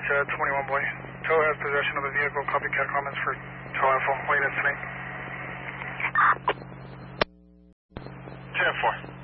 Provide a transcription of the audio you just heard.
21 boy. Tow has possession of the vehicle. Copycat comments for tow info. Wait, that's tonight. 10-4.